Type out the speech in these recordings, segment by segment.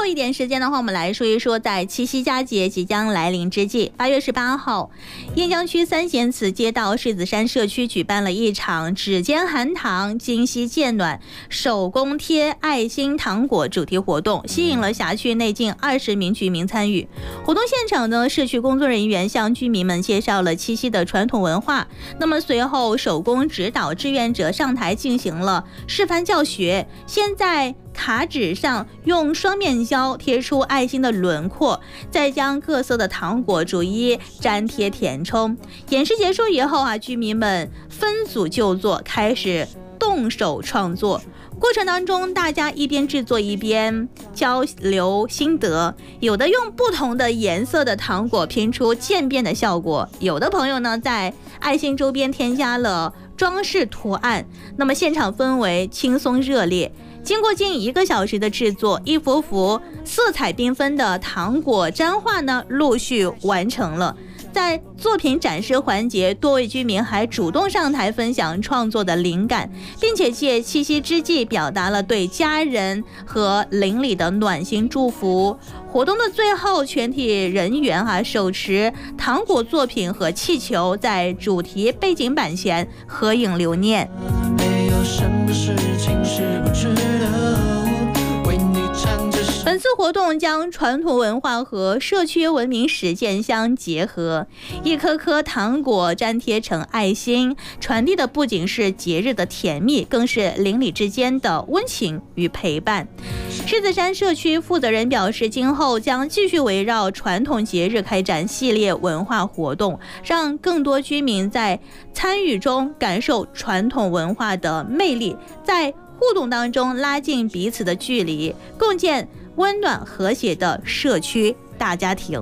一点时间的话，我们来说一说，在七夕佳节即将来临之际，8月18号，雁江区三贤祠街道柿子山社区举办了一场指尖含糖、今夕渐暖手工贴爱心糖果主题活动，吸引了辖区内近20名居民参与。活动现场呢，社区工作人员向居民们介绍了七夕的传统文化。那么随后，手工指导志愿者上台进行了示范教学，先在卡纸上用双面胶贴出爱心的轮廓，再将各色的糖果逐一粘贴填充。演示结束以后居民们分组就座，开始动手创作。过程当中，大家一边制作一边交流心得，有的用不同的颜色的糖果拼出渐变的效果，有的朋友呢在爱心周边添加了装饰图案。那么现场氛围轻松热烈。经过近1个小时的制作，一幅幅色彩缤纷的糖果粘画呢陆续完成了。在作品展示环节，多位居民还主动上台分享创作的灵感，并且借七夕之际表达了对家人和邻里的暖心祝福。活动的最后，全体人员手持糖果作品和气球，在主题背景板前合影留念。没有什么事情是不值得为你唱这首。本次活动将传统文化和社区文明实践相结合，一颗颗糖果粘贴成爱心，传递的不仅是节日的甜蜜，更是邻里之间的温情与陪伴。狮子山社区负责人表示，今后将继续围绕传统节日开展系列文化活动，让更多居民在参与中感受传统文化的魅力，在互动当中拉近彼此的距离，共建温暖和谐的社区大家庭。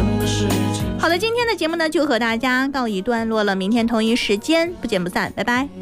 好的，今天的节目呢就和大家告一段落了，明天同一时间不见不散，拜拜。